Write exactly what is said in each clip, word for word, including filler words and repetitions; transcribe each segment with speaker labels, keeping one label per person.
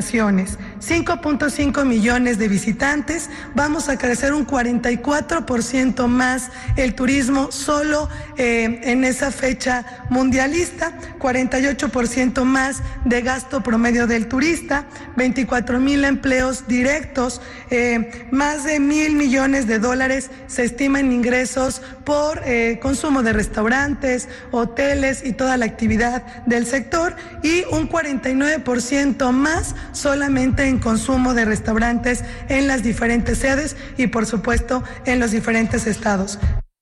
Speaker 1: cinco punto cinco millones de visitantes, vamos a crecer un cuarenta y cuatro por ciento más el turismo solo eh, en esa fecha mundialista, cuarenta y ocho por ciento más de gasto promedio del turista, veinticuatro mil empleos directos, eh, más de mil millones de dólares se estiman ingresos por eh, consumo de restaurantes, hoteles y toda la actividad del sector, y un cuarenta y nueve por ciento más solamente en consumo de restaurantes en las diferentes sedes y por supuesto en los diferentes estados.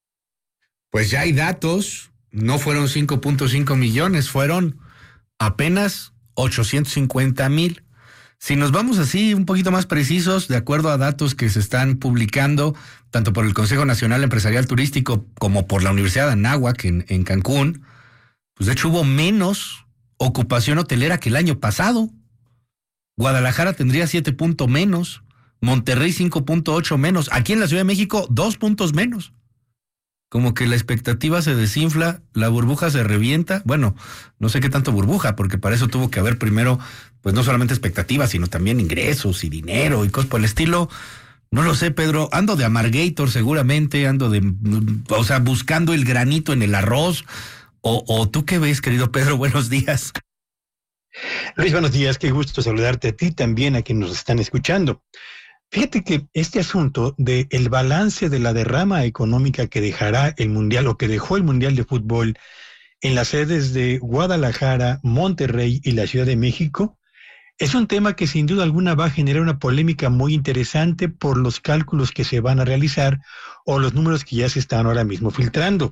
Speaker 2: Pues ya hay datos, no fueron cinco punto cinco millones, fueron apenas ochocientos cincuenta mil. Si nos vamos así un poquito más precisos, de acuerdo a datos que se están publicando tanto por el Consejo Nacional Empresarial Turístico como por la Universidad de Anáhuac en, en Cancún, pues de hecho hubo menos ocupación hotelera que el año pasado. Guadalajara tendría siete puntos menos, Monterrey cinco punto ocho menos, aquí en la Ciudad de México dos puntos menos. Como que la expectativa se desinfla, la burbuja se revienta. Bueno, no sé qué tanto burbuja, porque para eso tuvo que haber primero, pues no solamente expectativas, sino también ingresos y dinero y cosas por el estilo. No lo sé, Pedro, ando de amargator seguramente, ando de, o sea, buscando el granito en el arroz. O, o ¿tú qué ves, querido Pedro? Buenos días.
Speaker 3: Luis, buenos días, qué gusto saludarte a ti también, a quienes nos están escuchando. Fíjate que este asunto de el balance de la derrama económica que dejará el Mundial o que dejó el Mundial de Fútbol en las sedes de Guadalajara, Monterrey y la Ciudad de México es un tema que sin duda alguna va a generar una polémica muy interesante por los cálculos que se van a realizar o los números que ya se están ahora mismo filtrando.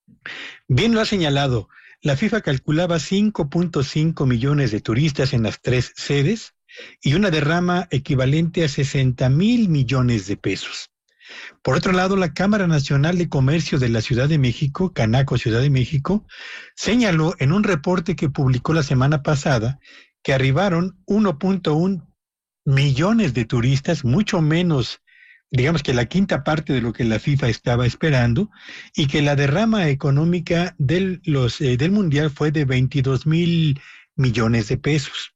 Speaker 3: Bien lo ha señalado, la FIFA calculaba cinco punto cinco millones de turistas en las tres sedes y una derrama equivalente a sesenta mil millones de pesos. Por otro lado, la Cámara Nacional de Comercio de la Ciudad de México, Canaco Ciudad de México, señaló en un reporte que publicó la semana pasada que arribaron uno punto uno millones de turistas, mucho menos, digamos que la quinta parte de lo que la FIFA estaba esperando, y que la derrama económica del, los, eh, del Mundial fue de veintidós mil millones de pesos.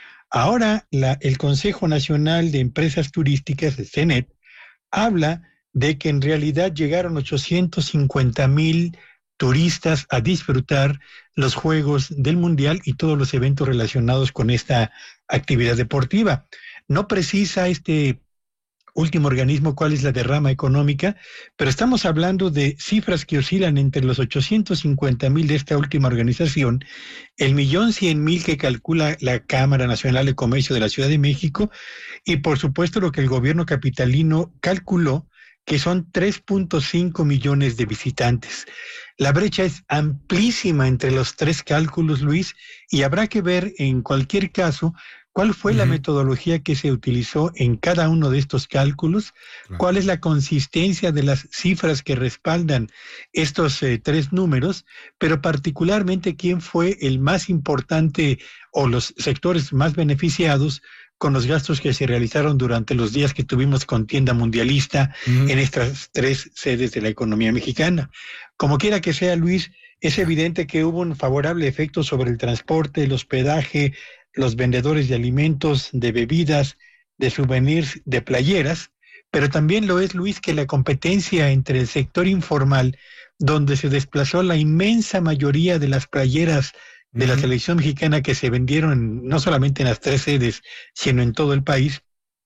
Speaker 3: Ahora, la, el Consejo Nacional de Empresas Turísticas, el CENET, habla de que en realidad llegaron ochocientos cincuenta mil turistas a disfrutar los Juegos del Mundial y todos los eventos relacionados con esta actividad deportiva. No precisa este último organismo cuál es la derrama económica, pero estamos hablando de cifras que oscilan entre los ochocientos cincuenta mil de esta última organización, el millón cien mil que calcula la Cámara Nacional de Comercio de la Ciudad de México y por supuesto lo que el gobierno capitalino calculó, que son tres punto cinco millones de visitantes. La brecha es amplísima entre los tres cálculos, Luis, y habrá que ver en cualquier caso cuál fue uh-huh. la metodología que se utilizó en cada uno de estos cálculos, claro. cuál es la consistencia de las cifras que respaldan estos eh, tres números, pero particularmente quién fue el más importante o los sectores más beneficiados con los gastos que se realizaron durante los días que tuvimos contienda mundialista uh-huh. en estas tres sedes de la economía mexicana. Como quiera que sea, Luis, es evidente que hubo un favorable efecto sobre el transporte, el hospedaje, los vendedores de alimentos, de bebidas, de souvenirs, de playeras, pero también lo es, Luis, que la competencia entre el sector informal, donde se desplazó la inmensa mayoría de las playeras de la selección mexicana que se vendieron no solamente en las tres sedes, sino en todo el país,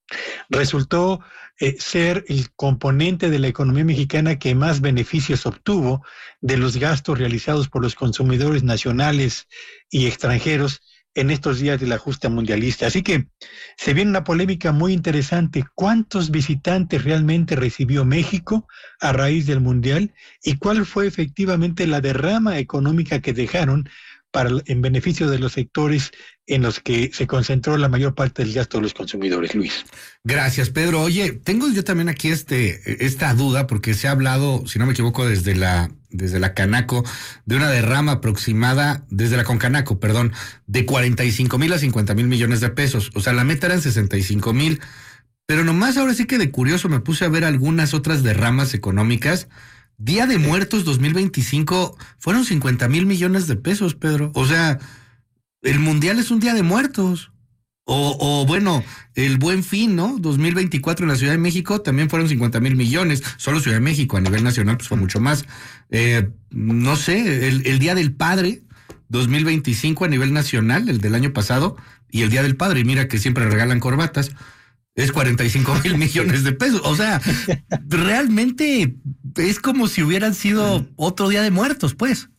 Speaker 3: resultó eh, ser el componente de la economía mexicana que más beneficios obtuvo de los gastos realizados por los consumidores nacionales y extranjeros en estos días de la justa mundialista. Así que se viene una polémica muy interesante. ¿Cuántos visitantes realmente recibió México a raíz del Mundial? ¿Y cuál fue efectivamente la derrama económica que dejaron para en beneficio de los sectores en los que se concentró la mayor parte del gasto de los consumidores, Luis?
Speaker 2: Gracias, Pedro. Oye, tengo yo también aquí este esta duda, porque se ha hablado, si no me equivoco, desde la desde la Canaco, de una derrama aproximada, desde la Concanaco, perdón, de cuarenta y cinco mil a cincuenta mil millones de pesos. O sea, la meta eran sesenta y cinco mil, pero nomás ahora sí que de curioso me puse a ver algunas otras derramas económicas. Día de Muertos dos mil veinticinco fueron cincuenta mil millones de pesos, Pedro. O sea, el Mundial es un Día de Muertos. O, o bueno, el Buen Fin, ¿no? dos mil veinticuatro en la Ciudad de México también fueron cincuenta mil millones, solo Ciudad de México, a nivel nacional pues fue mucho más. Eh, no sé, el, el Día del Padre, dos mil veinticinco a nivel nacional, el del año pasado, y el Día del Padre, mira que siempre regalan corbatas, es cuarenta y cinco mil millones de pesos. O sea, realmente es como si hubieran sido otro Día de Muertos, pues.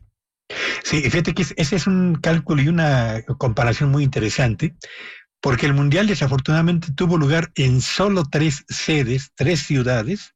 Speaker 3: Sí, fíjate que ese es un cálculo y una comparación muy interesante, porque el Mundial desafortunadamente tuvo lugar en solo tres sedes, tres ciudades,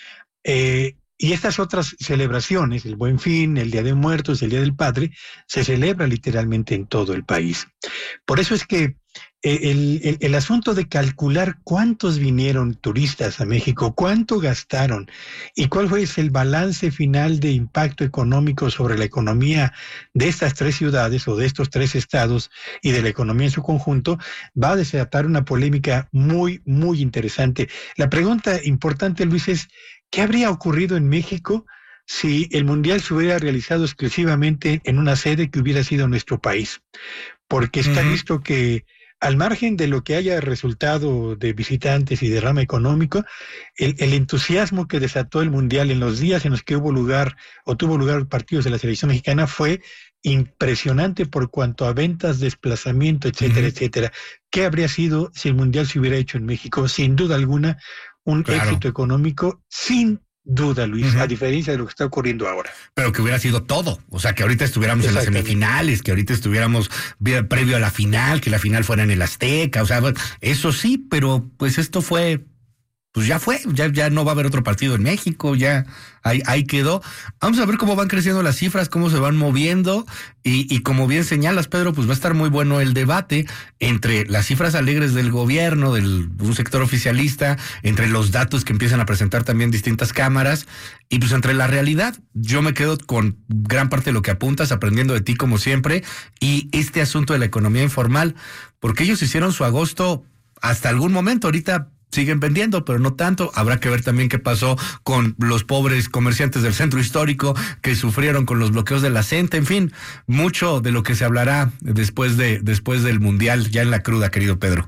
Speaker 3: eh, y estas otras celebraciones, el Buen Fin, el Día de Muertos, el Día del Padre, se celebra literalmente en todo el país. Por eso es que el, el, el asunto de calcular cuántos vinieron turistas a México, cuánto gastaron y cuál fue el balance final de impacto económico sobre la economía de estas tres ciudades o de estos tres estados y de la economía en su conjunto, va a desatar una polémica muy, muy interesante. La pregunta importante, Luis, es ¿qué habría ocurrido en México si el Mundial se hubiera realizado exclusivamente en una sede que hubiera sido nuestro país? Porque está uh-huh. visto que al margen de lo que haya resultado de visitantes y derrama económico, el, el entusiasmo que desató el Mundial en los días en los que hubo lugar o tuvo lugar partidos de la selección mexicana fue impresionante por cuanto a ventas, desplazamiento, etcétera, uh-huh. etcétera. ¿Qué habría sido si el Mundial se hubiera hecho en México? Sin duda alguna, un claro. éxito económico sin duda, Luis, uh-huh. a diferencia de lo que está ocurriendo ahora.
Speaker 2: Pero que hubiera sido todo, o sea, que ahorita estuviéramos en las semifinales, que ahorita estuviéramos previo a la final, que la final fuera en el Azteca, o sea, eso sí, pero pues esto fue, pues ya fue, ya, ya no va a haber otro partido en México, ya ahí, ahí quedó. Vamos a ver cómo van creciendo las cifras, cómo se van moviendo, y, y como bien señalas, Pedro, pues va a estar muy bueno el debate entre las cifras alegres del gobierno, del un sector oficialista, entre los datos que empiezan a presentar también distintas cámaras, y pues entre la realidad. Yo me quedo con gran parte de lo que apuntas, aprendiendo de ti como siempre, y este asunto de la economía informal, porque ellos hicieron su agosto hasta algún momento, ahorita siguen vendiendo, pero no tanto. Habrá que ver también qué pasó con los pobres comerciantes del centro histórico que sufrieron con los bloqueos de la CENTE. En fin, mucho de lo que se hablará después de después del Mundial, ya en la cruda, querido Pedro.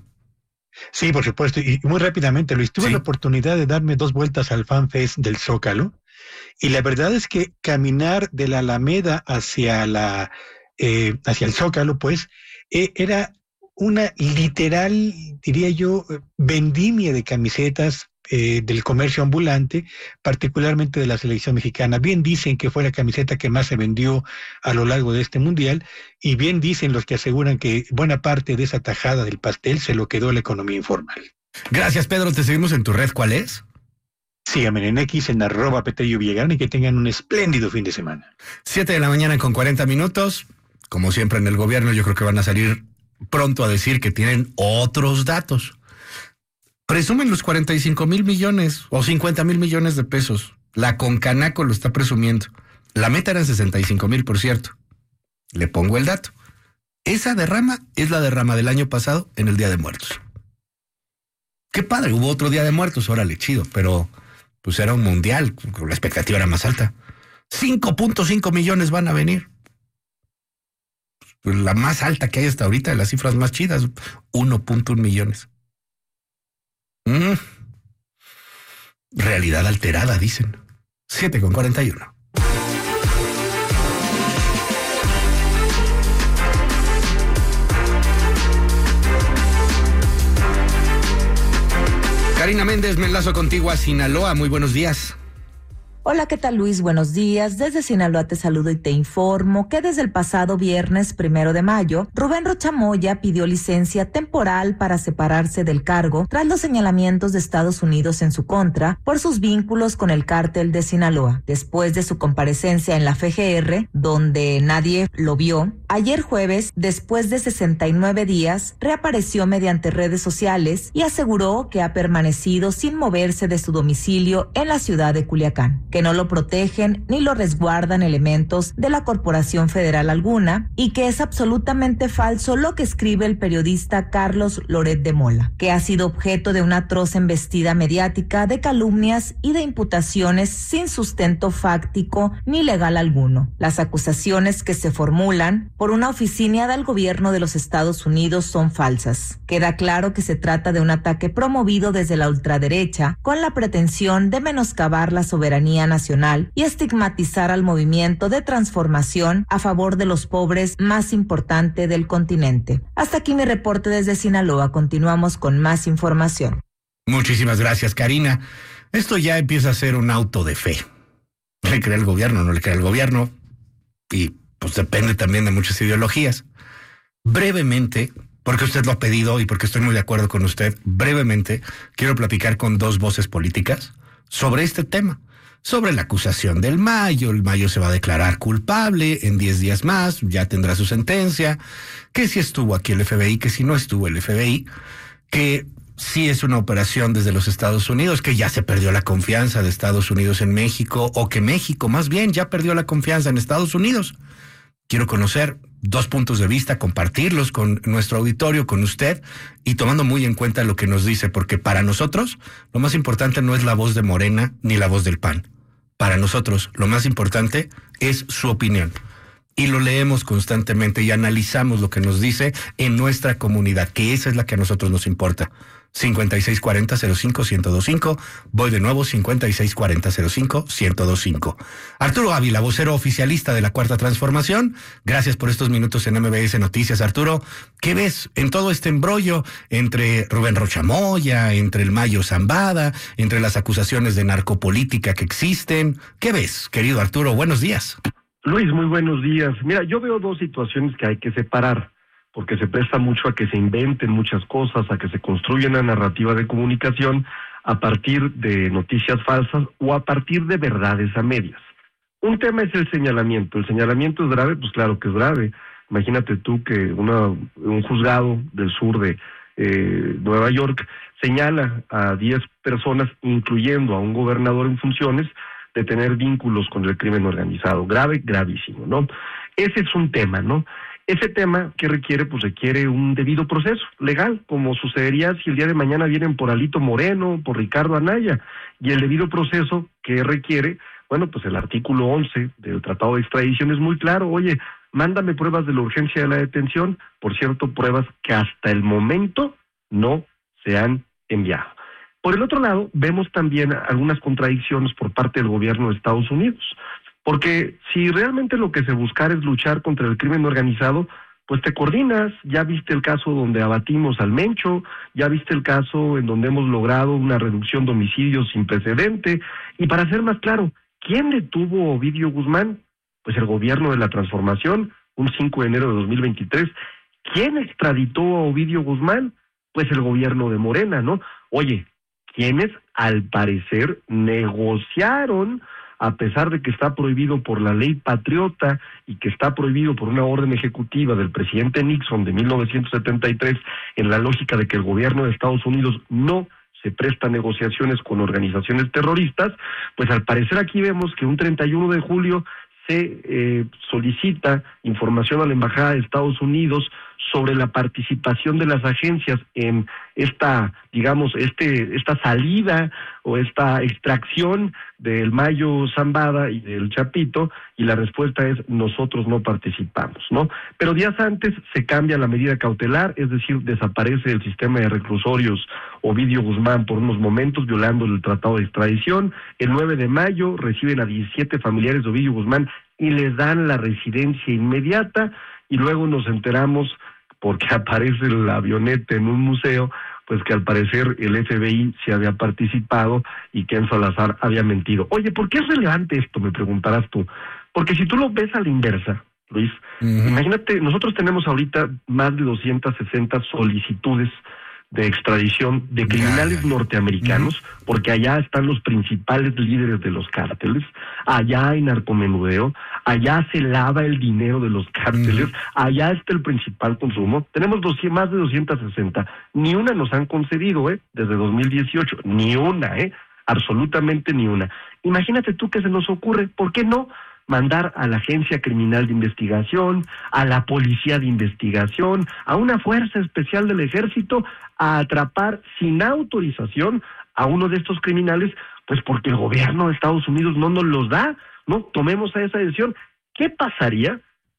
Speaker 3: Sí, por supuesto. Y muy rápidamente, Luis, tuve sí. la oportunidad de darme dos vueltas al Fan Fest del Zócalo, y la verdad es que caminar de la Alameda hacia la eh, hacia el Zócalo, pues, eh, era una literal, diría yo, vendimia de camisetas eh, del comercio ambulante, particularmente de la selección mexicana. Bien dicen que fue la camiseta que más se vendió a lo largo de este Mundial, y bien dicen los que aseguran que buena parte de esa tajada del pastel se lo quedó la economía informal.
Speaker 2: Gracias, Pedro. Te seguimos en tu red. ¿Cuál es?
Speaker 3: Síganme en X, en arroba Petello Villagrán, y que tengan un espléndido fin de semana.
Speaker 2: Siete de la mañana con cuarenta minutos. Como siempre en el gobierno, yo creo que van a salir pronto a decir que tienen otros datos. Presumen los cuarenta y cinco mil millones o cincuenta mil millones de pesos. La Concanaco lo está presumiendo. La meta era sesenta y cinco mil, por cierto. Le pongo el dato. Esa derrama es la derrama del año pasado en el Día de Muertos. Qué padre, hubo otro Día de Muertos, órale, chido, pero pues era un mundial, la expectativa era más alta. cinco punto cinco millones van a venir. La más alta que hay hasta ahorita, de las cifras más chidas, uno punto uno millones. Mm. Realidad alterada, dicen. siete con cuarenta y uno. Karina Méndez, me enlazo contigo a Sinaloa. Muy buenos días.
Speaker 4: Hola, ¿qué tal, Luis? Buenos días. Desde Sinaloa te saludo y te informo que desde el pasado viernes primero de mayo, Rubén Rocha Moya pidió licencia temporal para separarse del cargo tras los señalamientos de Estados Unidos en su contra por sus vínculos con el cártel de Sinaloa. Después de su comparecencia en la F G R, donde nadie lo vio, ayer jueves, después de sesenta y nueve días, reapareció mediante redes sociales y aseguró que ha permanecido sin moverse de su domicilio en la ciudad de Culiacán, que no lo protegen ni lo resguardan elementos de la Corporación Federal alguna, y que es absolutamente falso lo que escribe el periodista Carlos Loret de Mola, que ha sido objeto de una atroz embestida mediática de calumnias y de imputaciones sin sustento fáctico ni legal alguno. Las acusaciones que se formulan por una oficina del gobierno de los Estados Unidos son falsas. Queda claro que se trata de un ataque promovido desde la ultraderecha con la pretensión de menoscabar la soberanía nacional y estigmatizar al movimiento de transformación a favor de los pobres más importante del continente. Hasta aquí mi reporte desde Sinaloa. Continuamos con más información.
Speaker 2: Muchísimas gracias, Karina. Esto ya empieza a ser un auto de fe. ¿Le cree el gobierno o no le cree el gobierno? Y pues depende también de muchas ideologías. Brevemente, porque usted lo ha pedido y porque estoy muy de acuerdo con usted, brevemente quiero platicar con dos voces políticas sobre este tema, sobre la acusación del Mayo. El Mayo se va a declarar culpable en diez días más, ya tendrá su sentencia, que si estuvo aquí el F B I, que si no estuvo el F B I, que sí es una operación desde los Estados Unidos, que ya se perdió la confianza de Estados Unidos en México, o que México más bien ya perdió la confianza en Estados Unidos. Quiero conocer dos puntos de vista, compartirlos con nuestro auditorio, con usted, y tomando muy en cuenta lo que nos dice, porque para nosotros lo más importante no es la voz de Morena ni la voz del P A N. Para nosotros lo más importante es su opinión. Y lo leemos constantemente y analizamos lo que nos dice en nuestra comunidad, que esa es la que a nosotros nos importa. cincuenta y seis cuarenta cero cinco ciento veinticinco. Voy de nuevo, cincuenta y seis cuarenta cero cinco ciento veinticinco. Arturo Ávila, vocero oficialista de la Cuarta Transformación. Gracias por estos minutos en M B S Noticias, Arturo. ¿Qué ves en todo este embrollo entre Rubén Rocha Moya, entre el Mayo Zambada, entre las acusaciones de narcopolítica que existen? ¿Qué ves, querido Arturo? Buenos días.
Speaker 5: Luis, muy buenos días. Mira, yo veo dos situaciones que hay que separar, porque se presta mucho a que se inventen muchas cosas, a que se construya una narrativa de comunicación a partir de noticias falsas o a partir de verdades a medias. Un tema es el señalamiento. ¿El señalamiento es grave? Pues claro que es grave. Imagínate tú que una, un juzgado del sur de eh, Nueva York señala a diez personas, incluyendo a un gobernador en funciones, de tener vínculos con el crimen organizado. Grave, gravísimo, ¿no? Ese es un tema, ¿no? Ese tema que requiere, pues requiere un debido proceso legal, como sucedería si el día de mañana vienen por Alito Moreno, por Ricardo Anaya, y el debido proceso que requiere, bueno, pues el artículo once del Tratado de Extradición es muy claro. Oye, mándame pruebas de la urgencia de la detención, por cierto, pruebas que hasta el momento no se han enviado. Por el otro lado, vemos también algunas contradicciones por parte del gobierno de Estados Unidos, porque si realmente lo que se buscara es luchar contra el crimen organizado, pues te coordinas. Ya viste el caso donde abatimos al Mencho, ya viste el caso en donde hemos logrado una reducción de homicidios sin precedente, y para ser más claro, ¿quién detuvo a Ovidio Guzmán? Pues el gobierno de la Transformación, un cinco de enero de dos mil veintitrés. ¿Quién extraditó a Ovidio Guzmán? Pues el gobierno de Morena, ¿no? Oye, quienes al parecer negociaron, a pesar de que está prohibido por la ley patriota y que está prohibido por una orden ejecutiva del presidente Nixon de mil novecientos setenta y tres, en la lógica de que el gobierno de Estados Unidos no se presta a negociaciones con organizaciones terroristas, pues al parecer aquí vemos que un treinta y uno de julio se eh, solicita información a la Embajada de Estados Unidos sobre la participación de las agencias en esta, digamos, este esta salida o esta extracción del Mayo Zambada y del Chapito, y la respuesta es: nosotros no participamos, ¿no? Pero días antes se cambia la medida cautelar, es decir, desaparece el sistema de reclusorios Ovidio Guzmán por unos momentos, violando el Tratado de Extradición. El nueve de mayo reciben a diecisiete familiares de Ovidio Guzmán y les dan la residencia inmediata, y luego nos enteramos, porque aparece la avioneta en un museo, pues que al parecer el F B I se había participado y Ken Salazar había mentido. Oye, ¿por qué es relevante esto?, me preguntarás tú. Porque si tú lo ves a la inversa, Luis, uh-huh. Imagínate, nosotros tenemos ahorita más de doscientas sesenta solicitudes de extradición de criminales yeah. norteamericanos, uh-huh. porque allá están los principales líderes de los cárteles, allá hay narcomenudeo, allá se lava el dinero de los cárteles, uh-huh. allá está el principal consumo. Tenemos dos, más de doscientas sesenta, ni una nos han concedido, ¿eh? Desde dos mil dieciocho, ni una, ¿eh? Absolutamente ni una. Imagínate tú qué se nos ocurre, ¿por qué no mandar a la Agencia Criminal de Investigación, a la Policía de Investigación, a una fuerza especial del Ejército a atrapar sin autorización a uno de estos criminales? Pues porque el gobierno de Estados Unidos no nos los da, ¿no? Tomemos esa decisión. ¿Qué pasaría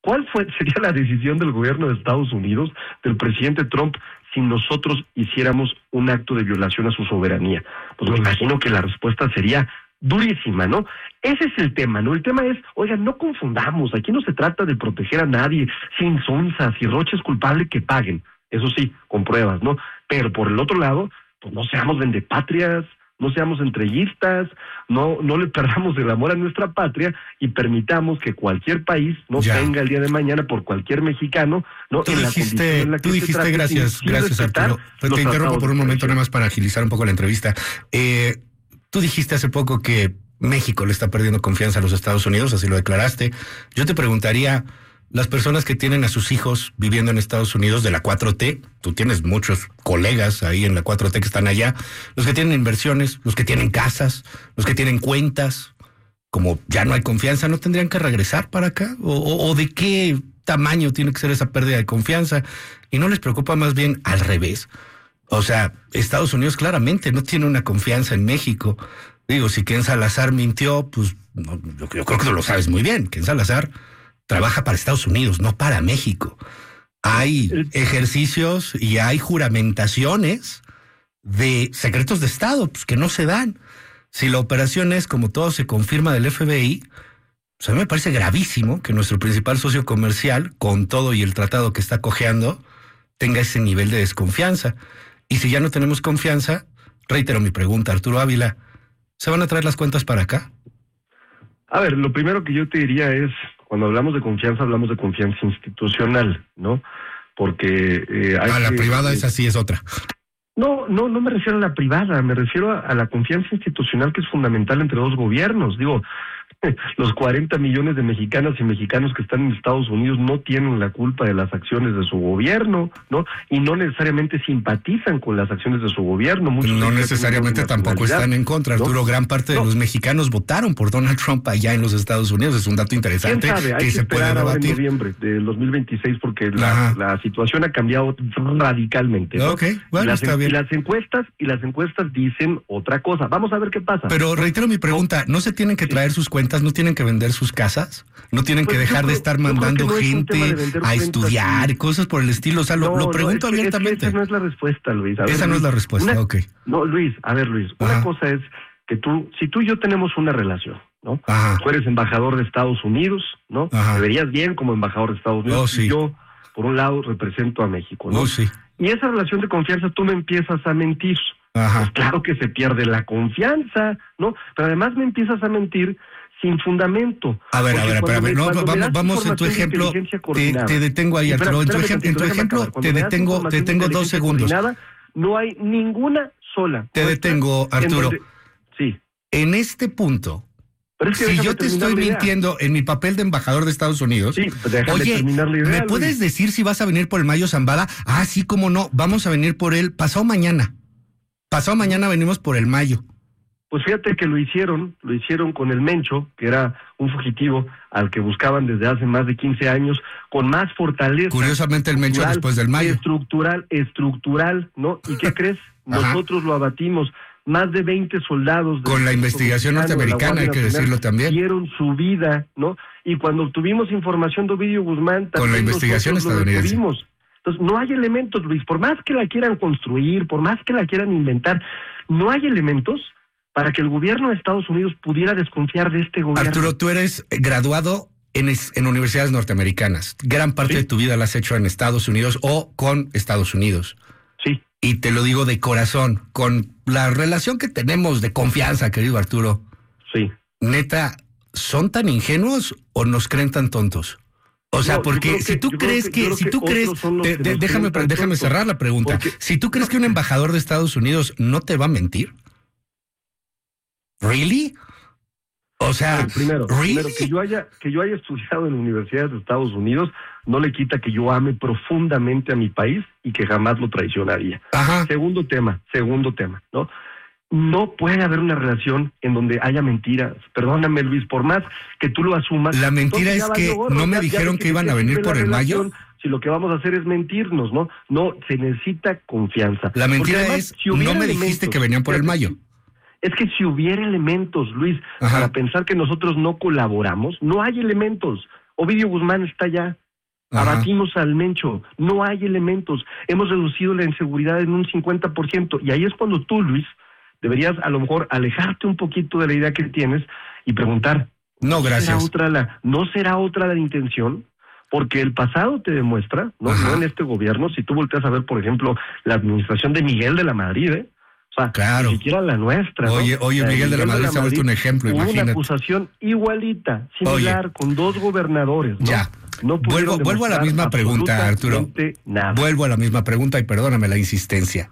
Speaker 5: ¿cuál fue sería la decisión del gobierno de Estados Unidos, del presidente Trump, si nosotros hiciéramos un acto de violación a su soberanía? Pues me imagino que la respuesta sería durísima, ¿no? Ese es el tema, ¿no? El tema es, oigan, no confundamos, aquí no se trata de proteger a nadie, sin sonzas, si Rocha es culpable, que paguen, eso sí, con pruebas, ¿no? Pero por el otro lado, pues no seamos vendepatrias, no seamos entreguistas, no no le perdamos el amor a nuestra patria y permitamos que cualquier país no ya. tenga el día de mañana por cualquier mexicano, no
Speaker 2: tú en dijiste, la en la que tú dijiste trate, gracias, sin, gracias sin Arturo. Te interrumpo por un momento nada más para agilizar un poco la entrevista. Eh, tú dijiste hace poco que México le está perdiendo confianza a los Estados Unidos, así lo declaraste. Yo te preguntaría, las personas que tienen a sus hijos viviendo en Estados Unidos de la cuatro T, tú tienes muchos colegas ahí en la cuatro T que están allá, los que tienen inversiones, los que tienen casas, los que tienen cuentas, como ya no hay confianza, ¿no tendrían que regresar para acá? ¿O, o, o de qué tamaño tiene que ser esa pérdida de confianza? ¿Y no les preocupa más bien al revés? O sea, Estados Unidos claramente no tiene una confianza en México. Digo, si Ken Salazar mintió, pues no, yo, yo creo que tú lo sabes muy bien. Ken Salazar trabaja para Estados Unidos, no para México. Hay ejercicios y hay juramentaciones de secretos de Estado pues, que no se dan. Si la operación es, como todo se confirma del F B I, pues a mí me parece gravísimo que nuestro principal socio comercial, con todo y el tratado que está cojeando, tenga ese nivel de desconfianza. Y si ya no tenemos confianza, reitero mi pregunta, Arturo Ávila, ¿se van a traer las cuentas para acá?
Speaker 5: A ver, lo primero que yo te diría es, cuando hablamos de confianza, hablamos de confianza institucional, ¿no? Porque... Eh, hay
Speaker 2: ah, la
Speaker 5: que,
Speaker 2: privada
Speaker 5: eh,
Speaker 2: esa sí es otra.
Speaker 5: No, no, no me refiero a la privada, me refiero a, a la confianza institucional que es fundamental entre dos gobiernos. Digo, los cuarenta millones de mexicanas y mexicanos que están en Estados Unidos no tienen la culpa de las acciones de su gobierno, ¿no? Y no necesariamente simpatizan con las acciones de su gobierno. Muchos
Speaker 2: no necesariamente tampoco están en contra, Arturo. ¿No? Gran parte de no. los mexicanos votaron por Donald Trump allá en los Estados Unidos. Es un dato interesante.
Speaker 5: ¿Quién sabe? Hay que, que se puede debatir en noviembre del dos mil veintiséis porque la, la situación ha cambiado radicalmente, ¿no?
Speaker 2: Okay, bueno,
Speaker 5: y las,
Speaker 2: está bien.
Speaker 5: Y las encuestas y las encuestas dicen otra cosa. Vamos a ver qué pasa.
Speaker 2: Pero reitero mi pregunta, ¿no se tienen que traer sí. sus cuentas? ¿No tienen que vender sus casas? ¿No tienen pues que dejar creo, de estar mandando no gente a cuentas, estudiar, sí. cosas por el estilo? O sea, lo, no, lo pregunto no, es abiertamente.
Speaker 5: Que, es que esa no es la respuesta, Luis. A
Speaker 2: esa
Speaker 5: ver,
Speaker 2: no
Speaker 5: Luis,
Speaker 2: es la respuesta,
Speaker 5: una,
Speaker 2: ok.
Speaker 5: No, Luis, a ver, Luis, Ajá. una cosa es que tú, si tú y yo tenemos una relación, ¿no?
Speaker 2: Ajá.
Speaker 5: Tú eres embajador de Estados Unidos, ¿no?
Speaker 2: Ajá.
Speaker 5: Te verías bien como embajador de Estados Unidos.
Speaker 2: Oh, sí.
Speaker 5: Y yo, por un lado, represento a México, ¿no?
Speaker 2: Oh, sí.
Speaker 5: Y esa relación de confianza tú me empiezas a mentir.
Speaker 2: Ajá.
Speaker 5: Pues claro que se pierde la confianza, ¿no? Pero además me empiezas a mentir sin fundamento.
Speaker 2: A ver, a ver, espérame, no, vamos, vamos en tu ejemplo, te, te detengo ahí, Arturo, en tu, ejem, en tu ejemplo te detengo, te detengo dos segundos.
Speaker 5: No hay ninguna sola.
Speaker 2: Te detengo, Arturo.
Speaker 5: Donde, sí.
Speaker 2: En este punto,
Speaker 5: Pero es que
Speaker 2: si yo te estoy mintiendo en mi papel de embajador de Estados Unidos,
Speaker 5: sí,
Speaker 2: oye,
Speaker 5: la idea,
Speaker 2: ¿me puedes Luis? decir si vas a venir por el Mayo Zambada? Ah, sí, cómo no, vamos a venir por él pasado mañana. Pasado mañana venimos por el Mayo.
Speaker 5: Pues fíjate que lo hicieron, lo hicieron con el Mencho, que era un fugitivo al que buscaban desde hace más de quince años, con más fortaleza.
Speaker 2: Curiosamente el Mencho después del Mayo.
Speaker 5: Estructural, estructural, ¿no? ¿Y qué crees? Nosotros lo abatimos. Más de veinte soldados.
Speaker 2: Con la investigación norteamericana, hay que decirlo también.
Speaker 5: Dieron su vida, ¿no? Y cuando obtuvimos información de Ovidio Guzmán...
Speaker 2: Con la investigación estadounidense.
Speaker 5: Entonces, no hay elementos, Luis, por más que la quieran construir, por más que la quieran inventar, no hay elementos para que el gobierno de Estados Unidos pudiera desconfiar de este gobierno.
Speaker 2: Arturo, tú eres graduado en, en universidades norteamericanas. Gran parte ¿Sí? de tu vida la has hecho en Estados Unidos o con Estados Unidos.
Speaker 5: Sí.
Speaker 2: Y te lo digo de corazón, con la relación que tenemos de confianza, querido Arturo.
Speaker 5: Sí.
Speaker 2: Neta, ¿son tan ingenuos o nos creen tan tontos? O sea, no, porque que, si tú crees que, que si tú crees, te, de, déjame, déjame cerrar la pregunta. Porque, si tú crees que un embajador de Estados Unidos no te va a mentir, ¿really? O sea,
Speaker 5: primero,
Speaker 2: ¿really?
Speaker 5: primero que yo haya que yo haya estudiado en universidades de Estados Unidos no le quita que yo ame profundamente a mi país y que jamás lo traicionaría.
Speaker 2: Ajá.
Speaker 5: Segundo tema, segundo tema, ¿no? No puede haber una relación en donde haya mentiras. Perdóname, Luis, por más que tú lo asumas.
Speaker 2: La mentira es que gorro, no me ya, dijeron ya que, que iban a venir por el Mayo.
Speaker 5: Si lo que vamos a hacer es mentirnos, ¿no? No, se necesita confianza.
Speaker 2: La mentira además, es, si no me dijiste que venían por el Mayo.
Speaker 5: Es que si hubiera elementos, Luis, Ajá. para pensar que nosotros no colaboramos, no hay elementos. Ovidio Guzmán está allá. Ajá. Abatimos al Mencho, no hay elementos, hemos reducido la inseguridad en un cincuenta por ciento, y ahí es cuando tú, Luis, deberías a lo mejor alejarte un poquito de la idea que tienes y preguntar,
Speaker 2: no, gracias.
Speaker 5: ¿será otra la, ¿no será otra la intención? Porque el pasado te demuestra, no, no en este gobierno, si tú volteas a ver, por ejemplo, la administración de Miguel de la Madrid, ¿eh? O sea,
Speaker 2: claro.
Speaker 5: Ni siquiera la nuestra.
Speaker 2: Oye,
Speaker 5: ¿no?
Speaker 2: oye,
Speaker 5: la
Speaker 2: Miguel de la Madrid, de la Madrid se ha vuelto un ejemplo, imagínate.
Speaker 5: Una acusación igualita, similar, oye, con dos gobernadores, ¿no?
Speaker 2: Ya. No vuelvo, vuelvo a la misma pregunta, Arturo.
Speaker 5: Nada.
Speaker 2: Vuelvo a la misma pregunta y perdóname la insistencia.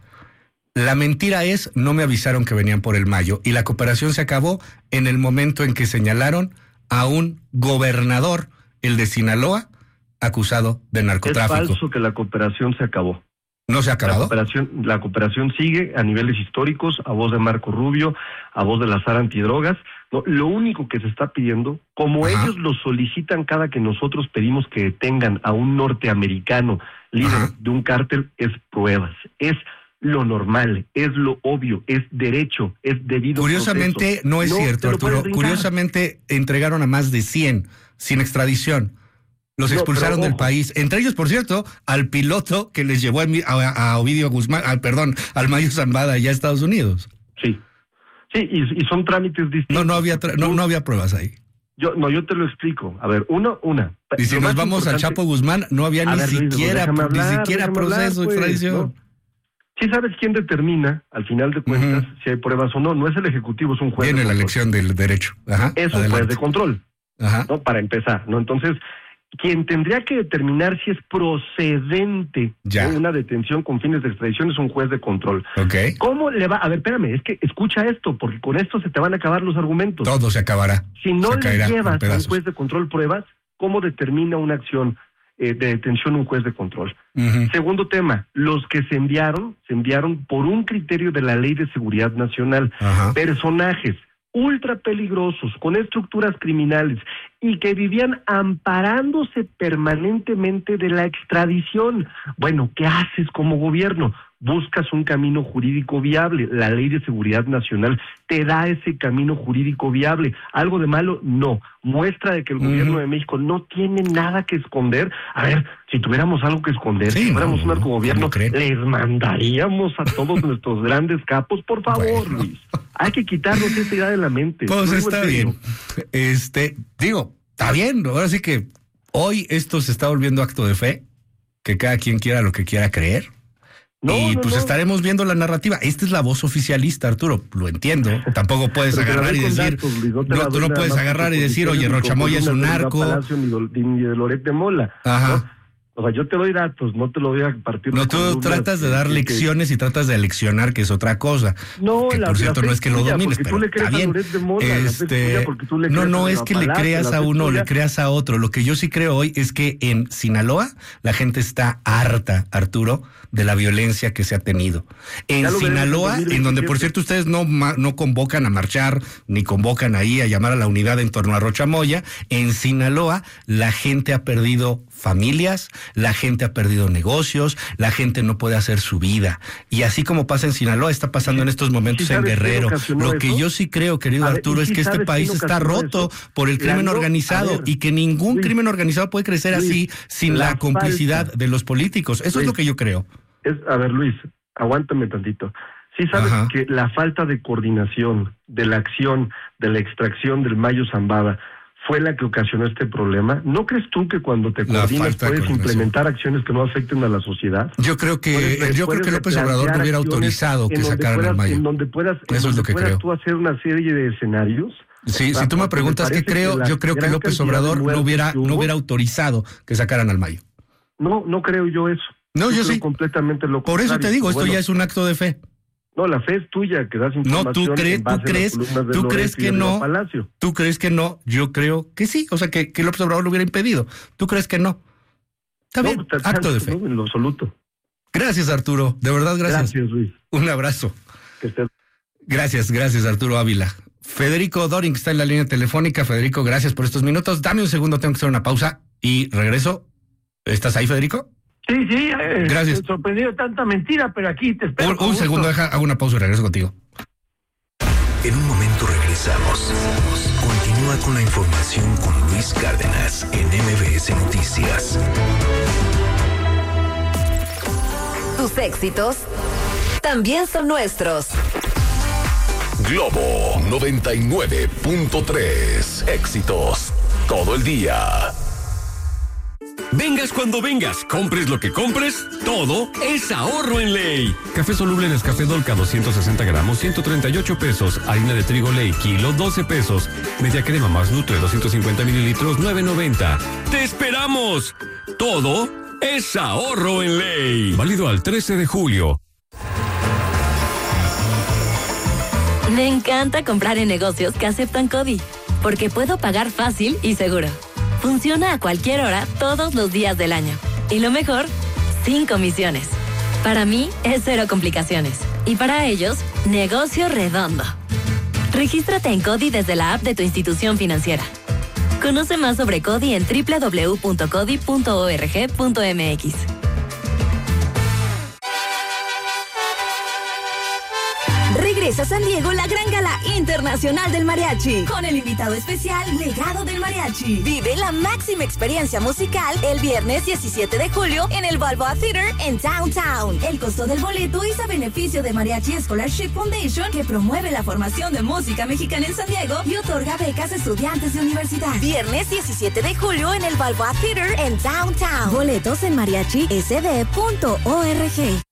Speaker 2: La mentira es, no me avisaron que venían por el Mayo, y la cooperación se acabó en el momento en que señalaron a un gobernador, el de Sinaloa, acusado de narcotráfico.
Speaker 5: Es falso que la cooperación se acabó.
Speaker 2: ¿No se ha acabado?
Speaker 5: La cooperación, la cooperación sigue a niveles históricos, a voz de Marco Rubio, a voz de la Sara Antidrogas. No, lo único que se está pidiendo, como Ajá. ellos lo solicitan cada que nosotros pedimos que detengan a un norteamericano líder Ajá. de un cártel, es pruebas, es lo normal, es lo obvio, es derecho, es debido.
Speaker 2: Curiosamente,
Speaker 5: proceso.
Speaker 2: no es no cierto, Arturo. Curiosamente, entregaron a más de cien sin extradición. Los no, expulsaron pero, del país, entre ellos, por cierto, al piloto que les llevó a, a, a Ovidio Guzmán, al, perdón, al Mayo Zambada allá a Estados Unidos.
Speaker 5: Sí, sí, y, y son trámites distintos.
Speaker 2: No, no había, tra- no, no había pruebas ahí.
Speaker 5: Yo, no, yo te lo explico. A ver, uno, una.
Speaker 2: Y si nos vamos importante... al Chapo Guzmán, no había ni ver, siquiera, hablar, ni siquiera proceso de pues, extradición. ¿No?
Speaker 5: Sí sabes quién determina, al final de cuentas, uh-huh. si hay pruebas o no. No es el Ejecutivo, es un juez.
Speaker 2: Viene de la elección del derecho. Ajá,
Speaker 5: es un juez de control.
Speaker 2: Ajá.
Speaker 5: ¿No? Para empezar, ¿no? Entonces, quien tendría que determinar si es procedente ¿no? una detención con fines de extradición es un juez de control.
Speaker 2: Okay.
Speaker 5: ¿Cómo le va? A ver, espérame, es que escucha esto, porque con esto se te van a acabar los argumentos.
Speaker 2: Todo se acabará.
Speaker 5: Si no
Speaker 2: se
Speaker 5: le llevas a un juez de control pruebas, ¿cómo determina una acción eh, de detención un juez de control? Uh-huh. Segundo tema, los que se enviaron, se enviaron por un criterio de la Ley de Seguridad Nacional. Uh-huh. Personajes ultra peligrosos, con estructuras criminales, y que vivían amparándose permanentemente de la extradición. Bueno, ¿qué haces como gobierno? Buscas un camino jurídico viable. La Ley de Seguridad Nacional te da ese camino jurídico viable. ¿Algo de malo? No. Muestra de que el uh-huh. gobierno de México no tiene nada que esconder. A ver, si tuviéramos algo que esconder, sí, si fuéramos no, un narcogobierno, les mandaríamos a todos nuestros grandes capos. Por favor, bueno. Luis. Hay que quitarnos esa idea de la mente.
Speaker 2: Pues está bien. Este, digo, está bien. Ahora sí que hoy esto se está volviendo acto de fe, que cada quien quiera lo que quiera creer. No, y no, pues no. estaremos viendo la narrativa. Esta es la voz oficialista, Arturo. Lo entiendo. Tampoco puedes agarrar y decir. Datos, Luis, no, no tú no puedes agarrar y decir, oye, Rochamoya es un narco.
Speaker 5: Palacio, ni, ni de Loret de Mola.
Speaker 2: Ajá.
Speaker 5: ¿no? O sea, yo te doy datos, no te lo voy a partir.
Speaker 2: No, tú tratas de dar que, lecciones que... y tratas de aleccionar, que es otra cosa.
Speaker 5: No,
Speaker 2: que
Speaker 5: la,
Speaker 2: por cierto
Speaker 5: la
Speaker 2: no es que lo domines, pero está bien.
Speaker 5: Mola,
Speaker 2: este, no, no es que le creas a uno o le creas a otro. Lo que yo sí creo hoy es que en Sinaloa la gente está harta, Arturo, de la violencia que se ha tenido. En Sinaloa, en donde por cierto ustedes no, no convocan a marchar, ni convocan ahí a llamar a la unidad en torno a Rochamoya, en Sinaloa la gente ha perdido familias, la gente ha perdido negocios, la gente no puede hacer su vida. Y así como pasa en Sinaloa, está pasando en estos momentos en Guerrero. Lo que eso? yo sí creo, querido ver, Arturo, es que este país está roto eso? por el crimen la organizado ver, y que ningún Luis, crimen organizado puede crecer Luis, así sin la, la complicidad falta. de los políticos. Eso Luis, es lo que yo creo.
Speaker 5: Es, a ver, Luis, aguántame tantito. Sí sabes Ajá. que la falta de coordinación, de la acción, de la extracción del Mayo Zambada fue la que ocasionó este problema. ¿No crees tú que cuando te coordinas puedes implementar acciones que no afecten a la sociedad?
Speaker 2: Yo creo que puedes, yo creo que López Obrador no hubiera autorizado que sacaran al Mayo.
Speaker 5: En donde puedas, en
Speaker 2: Eso
Speaker 5: donde
Speaker 2: es lo que
Speaker 5: puedas
Speaker 2: creo.
Speaker 5: tú hacer una serie de escenarios.
Speaker 2: Sí, si tú me preguntas qué creo, yo creo que López Obrador no hubiera no hubiera autorizado que sacaran al Mayo.
Speaker 5: No, no creo yo eso.
Speaker 2: No, yo, yo sí.
Speaker 5: Completamente lo
Speaker 2: Por eso te digo, esto bueno, ya es un acto de fe.
Speaker 5: No, la fe es tuya, que das información.
Speaker 2: No, tú crees, tú crees, tú crees que no. Tú crees que no. Yo creo que sí. O sea, que, que López Obrador lo hubiera impedido. Tú crees que no. Está no, bien. Está acto de fe.
Speaker 5: No, en lo absoluto.
Speaker 2: Gracias, Arturo. De verdad, gracias.
Speaker 5: Gracias, Luis.
Speaker 2: Un abrazo.
Speaker 5: Que estés...
Speaker 2: Gracias, gracias, Arturo Ávila. Federico Doring está en la línea telefónica. Federico, gracias por estos minutos. Dame un segundo, tengo que hacer una pausa y regreso. ¿Estás ahí, Federico?
Speaker 6: Sí, sí, eh,
Speaker 2: gracias.
Speaker 6: Me sorprendió tanta mentira, pero aquí te espero.
Speaker 2: Un, un segundo, deja, hago una pausa y regreso contigo.
Speaker 6: En un momento regresamos. Continúa con la información con Luis Cárdenas en M B S Noticias.
Speaker 7: Tus éxitos también son nuestros.
Speaker 8: Globo noventa y nueve punto tres. Éxitos todo el día.
Speaker 9: Vengas cuando vengas, compres lo que compres, todo es ahorro en Ley. Café soluble Nescafé Dolca doscientos sesenta gramos, ciento treinta y ocho pesos. Harina de trigo Ley, kilo, doce pesos. Media crema más Nutre, doscientos cincuenta mililitros, nueve noventa. ¡Te esperamos! Todo es ahorro en Ley. Válido al trece de julio.
Speaker 10: Me encanta comprar en negocios que aceptan CODI, porque puedo pagar fácil y seguro. Funciona a cualquier hora, todos los días del año. Y lo mejor, sin comisiones. Para mí, es cero complicaciones. Y para ellos, negocio redondo. Regístrate en CODI desde la app de tu institución financiera. Conoce más sobre CODI en doble u doble u doble u punto codi punto org punto m x.
Speaker 11: Regresa a San Diego la Gran Gala Internacional del Mariachi, con el invitado especial Legado del Mariachi. Vive la máxima experiencia musical el viernes diecisiete de julio en el Balboa Theater en Downtown. El costo del boleto es a beneficio de Mariachi Scholarship Foundation, que promueve la formación de música mexicana en San Diego y otorga becas a estudiantes de universidad. Viernes diecisiete de julio en el Balboa Theater en Downtown. Boletos en mariachi s d punto org.